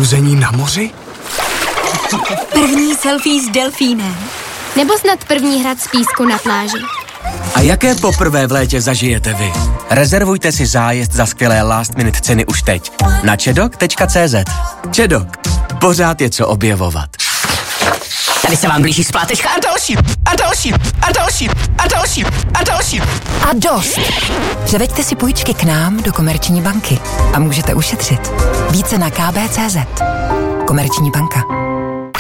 Probuzení na moři? První selfie s delfínem. Nebo snad první hrad z písku na pláži. A jaké poprvé v létě zažijete vy? Rezervujte si zájezd za skvělé last minute ceny už teď na chedok.cz. Chedok. Pořád je co objevovat. Tady se vám blíží splátečka a další, a další, a další, a další, a další. A dost! Převeďte si půjčky k nám do Komerční banky a můžete ušetřit. Více na kb.cz. Komerční banka.